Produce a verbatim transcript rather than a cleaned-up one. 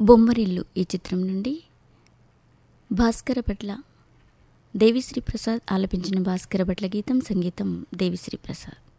బొమ్మరిల్లు ఈ చిత్రం నుండి భాస్కర భట్ల దేవిశ్రీ ప్రసాద్ ఆలపించిన భాస్కర భట్ల గీతం, సంగీతం దేవిశ్రీ ప్రసాద్.